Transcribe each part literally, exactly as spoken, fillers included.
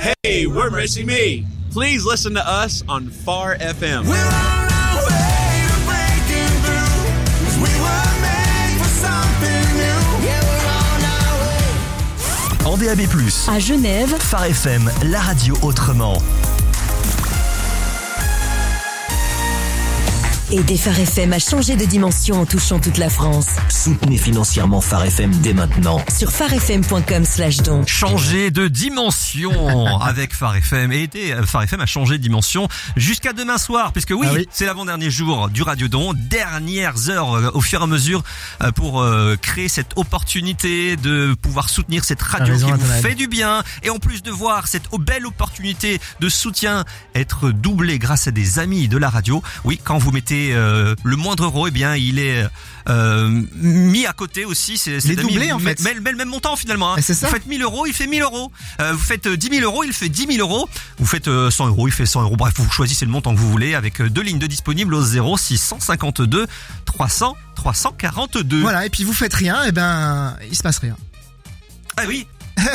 Hey, we're Missing Me. Please listen to us on Far F M. We're on our way to breaking through, 'cause we were made for something new. Yeah, we're on our way. En D A B plus, à Genève, Phare F M, la radio autrement. Aider Phare F M à changer de dimension en touchant toute la France. Soutenez financièrement Phare F M dès maintenant. Sur farfm.com slash don. Changer de dimension avec Phare F M et aider Phare F M à changer de dimension jusqu'à demain soir, puisque oui, ah oui. c'est l'avant-dernier jour du Radio Don, dernières heures au fur et à mesure pour créer cette opportunité de pouvoir soutenir cette radio qui vous fait du bien, et en plus de voir cette belle opportunité de soutien être doublée grâce à des amis de la radio. Oui, quand vous mettez Euh, le moindre euro, eh bien, il est euh, mis à côté aussi. C'est, c'est doublé en fait. Mais, mais le même montant finalement. Hein. C'est ça. Vous faites mille euros, il fait mille euros. Euh, vous faites dix mille euros, il fait dix mille euros. Vous faites euh, cent euros, il fait cent euros. Bref, vous choisissez le montant que vous voulez avec deux lignes de disponibles au zéro six cent cinquante-deux trois cents trois cent quarante-deux. Voilà, et puis vous faites rien, et ben il se passe rien. Ah oui.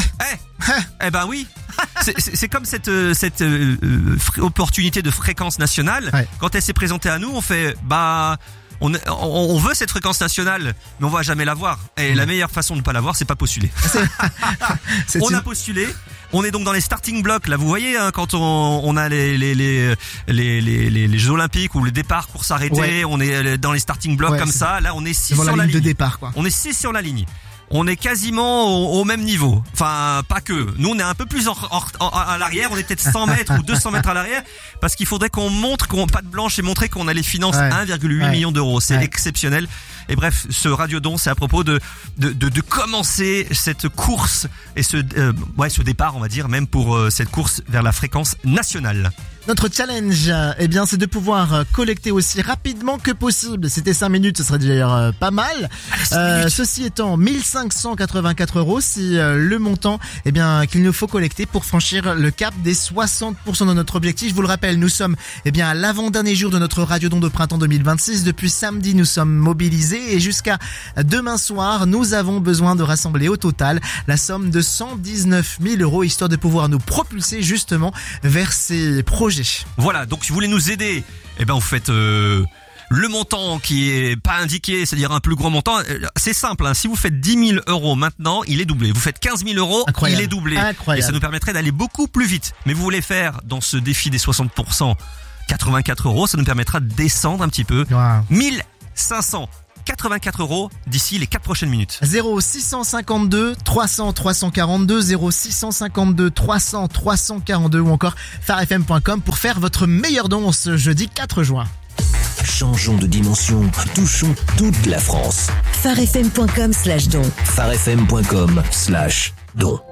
eh, eh ben oui. C'est, c'est, c'est comme cette cette euh, opportunité de fréquence nationale. Ouais. Quand elle s'est présentée à nous, on fait bah on, on, on veut cette fréquence nationale, mais on va jamais l'avoir. Et mmh. la meilleure façon de ne pas l'avoir, c'est pas postuler. C'est, c'est on une... a postulé. On est donc dans les starting blocks. Là, vous voyez, hein, quand on, on a les les, les les les les les Jeux Olympiques où le départ court s'arrêter, ouais. on est dans les starting blocks ouais, comme ça. Là, on est six sur la, la ligne de départ, quoi. On est six sur la ligne. On est quasiment au, au même niveau. Enfin, pas que. Nous, on est un peu plus en, en, en, à l'arrière. On est peut-être cent mètres ou deux cents mètres à l'arrière. Parce qu'il faudrait qu'on montre qu'on patte blanche et montrer qu'on a les finances ouais. un virgule huit ouais. millions d'euros. C'est ouais. exceptionnel. Et bref, ce Radio Don, c'est à propos de, de, de, de commencer cette course et ce, euh, ouais, ce départ, on va dire, même pour euh, cette course vers la fréquence nationale. Notre challenge, eh bien, c'est de pouvoir collecter aussi rapidement que possible. C'était cinq minutes, ce serait déjà pas mal. Euh, ceci étant, mille cinq cent quatre-vingt-quatre euros, si euh, le montant, eh bien, qu'il nous faut collecter pour franchir le cap des soixante pour cent de notre objectif. Je vous le rappelle, nous sommes, eh bien, à l'avant-dernier jour de notre Radio Don de printemps deux mille vingt-six. Depuis samedi, nous sommes mobilisés et jusqu'à demain soir, nous avons besoin de rassembler au total la somme de cent dix-neuf mille euros, histoire de pouvoir nous propulser justement vers ces projets. Voilà, donc si vous voulez nous aider, eh ben vous faites euh, le montant qui est pas indiqué, c'est-à-dire un plus gros montant. C'est simple, hein, si vous faites dix mille euros maintenant, il est doublé. Vous faites quinze mille euros, incroyable. Il est doublé. Incroyable. Et ça nous permettrait d'aller beaucoup plus vite. Mais vous voulez faire dans ce défi des soixante pour cent quatre-vingt-quatre euros, ça nous permettra de descendre un petit peu. Wow. mille cinq cents quatre-vingt-quatre euros d'ici les quatre prochaines minutes. zéro six cent cinquante-deux trois cents trois cent quarante-deux, zéro six cent cinquante-deux trois cents trois cent quarante-deux ou encore farfm point com pour faire votre meilleur don ce jeudi quatre juin. Changeons de dimension, touchons toute la France. farfm point com slash don. farfm point com slash don.